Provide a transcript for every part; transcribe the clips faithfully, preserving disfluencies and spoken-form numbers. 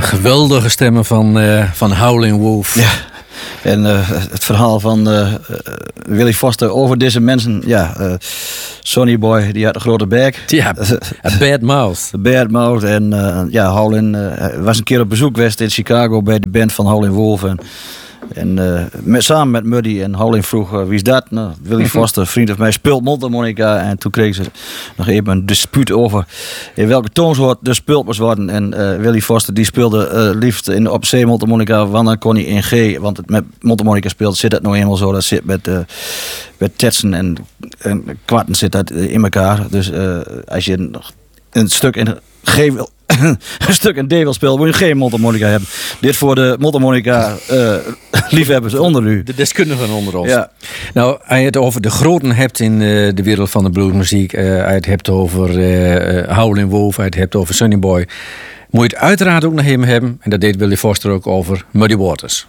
geweldige stemmen van, uh, van Howlin' Wolf. Ja. En uh, het verhaal van uh, uh, Willie Foster over deze mensen. Ja, uh, Sonny Boy, die had een grote bek. Ja, a bad mouth. A bad mouth. En uh, ja, Howlin' uh, was een keer op bezoek geweest in Chicago bij de band van Howlin' Wolf. En, en uh, met, samen met Muddy en Howlin' vroeg, uh, wie is dat? Nou, Willie Foster, vriend van mij, speelt mondharmonica. En toen kregen ze nog even een dispuut over in welke toonsoort de speeld moest worden. En uh, Willie Foster die speelde uh, liefst in, op C-mondharmonica, want dan kon hij in G. Want het met mondharmonica speelt zit dat nou eenmaal zo. Dat zit met, uh, met tetsen en, en kwarten zit dat in elkaar. Dus uh, als je een, een stuk in G wil... een stuk in D wil spelen, moet je geen mondharmonica hebben. Dit voor de mondharmonica uh, liefhebbers onder u. De deskundigen onder ons. Ja. Nou, als je het over de groten hebt in uh, de wereld van de bluesmuziek, uh, als je het hebt over uh, Howlin' Wolf, als je het hebt over Sonny Boy, moet je het uiteraard ook nog hem hebben. En dat deed Willie Foster ook over Muddy Waters.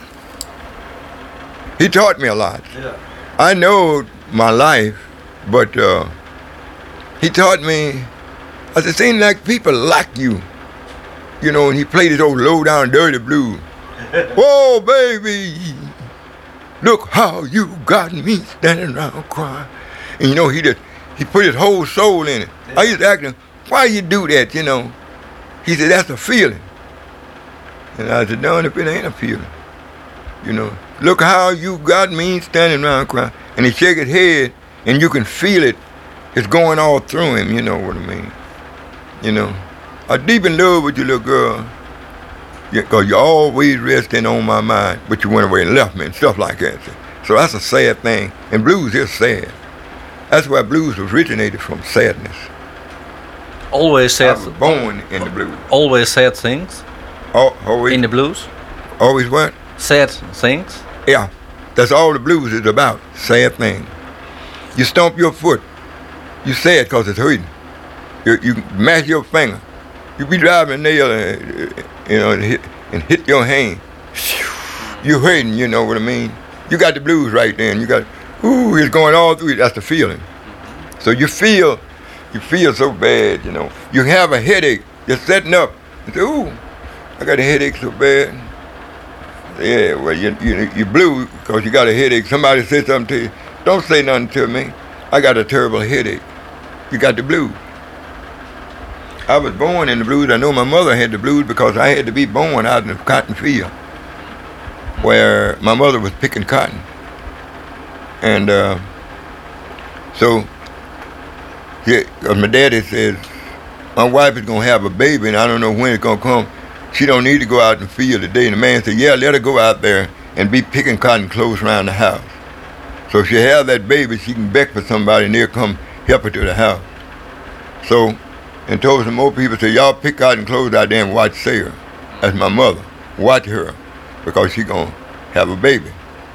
He taught me a lot. Yeah. I know my life, but uh, he taught me. It seemed like people like you, you know, and he played his old low down dirty blues. Whoa, baby, look how you got me standing around crying. And you know, he just, he put his whole soul in it. I used to ask him, why you do that, you know? He said, that's a feeling. And I said, no, if it ain't a feeling, you know, look how you got me standing around crying. And he shake his head, and you can feel it. It's going all through him, you know what I mean? You know, I'm deep in love with you, little girl. Because you, you're always resting on my mind, but you went away and left me and stuff like that. So that's a sad thing. And blues is sad. That's why blues originated from sadness. Always sad. I was born in the blues. Always sad things. Al- always, in the blues. Always what? Sad things. Yeah, that's all the blues is about. Sad things. You stomp your foot. You sad because it's hurting. You, you mash your finger. You be driving a nail, and, you know, and hit, and hit your hand. You hurting, you know what I mean? You got the blues right then. You got, ooh, it's going all through you. That's the feeling. So you feel, you feel so bad, you know. You have a headache. You're setting up. You say, ooh, I got a headache so bad. Yeah, well, you, you, you blue because you got a headache. Somebody said something to you. Don't say nothing to me. I got a terrible headache. You got the blues. I was born in the blues. I know my mother had the blues because I had to be born out in the cotton field where my mother was picking cotton. And uh, so, yeah, my daddy says, my wife is going to have a baby and I don't know when it's going to come. She don't need to go out in the field today. And the man said, yeah, let her go out there and be picking cotton close around the house. So if she have that baby, she can beg for somebody and they'll come help her to the house. So, and told some more people, say, y'all pick cotton clothes out there and watch Sarah. That's my mother. Watch her, because she gonna have a baby.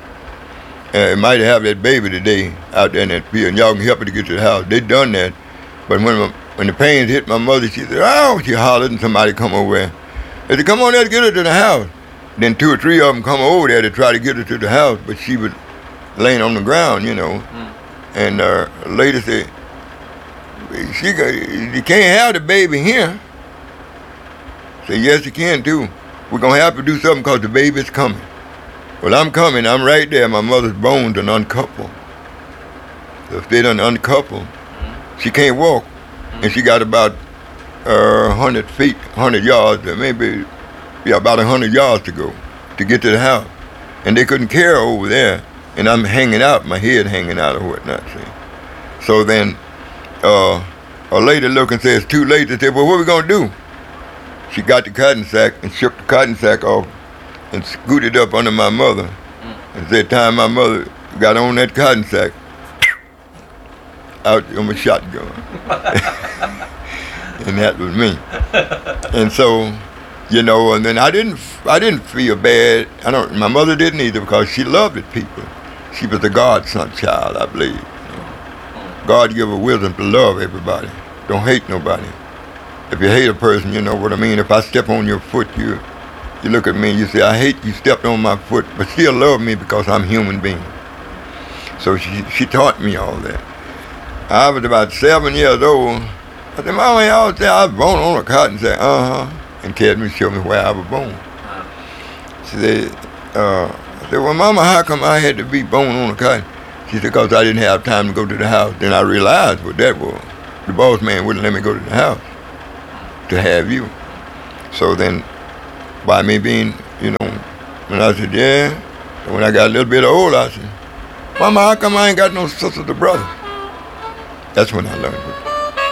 And might have that baby today out there in that field, and y'all can help her to get to the house. They done that, but when my, when the pains hit my mother, she said, oh, she hollered, and somebody come over there. They said, come on there to get her to the house. Then two or three of them come over there to try to get her to the house, but she was laying on the ground, you know. Mm. And uh, a lady said, She got, you can't have the baby here. Say, yes, you can too. We're going to have to do something because the baby's coming. Well, I'm coming. I'm right there. My mother's bones done uncoupled. So if they done uncoupled, she can't walk. And she got about uh, one hundred feet, one hundred yards, maybe yeah, about one hundred yards to go to get to the house. And they couldn't carry her over there. And I'm hanging out, my head hanging out or whatnot, see. So then, Uh, a lady looked and said, it's too late. They said, well, what are we going to do? She got the cotton sack and shook the cotton sack off and scooted up under my mother. Mm. And said, time my mother got on that cotton sack, out on my shotgun. And that was me. And so, you know, and then I didn't, I didn't feel bad. I don't, my mother didn't either because she loved the people. She was a godson child, I believe. God give her wisdom to love everybody. Don't hate nobody. If you hate a person, you know what I mean. If I step on your foot, you you look at me and you say, I hate you stepped on my foot, but still love me because I'm a human being. So she, she taught me all that. I was about seven years old. I said, Mama, y'all say I was born on a cotton sack. Uh-huh. and carried me, showed me where I was born. She said, uh, I said, well, Mama, how come I had to be born on a cotton? She said, because I didn't have time to go to the house. Then I realized what that was. The boss man wouldn't let me go to the house to have you. So then, by me being, you know, when I said, yeah, and when I got a little bit older, I said, Mama, how come I ain't got no sisters or brothers? That's when I learned it.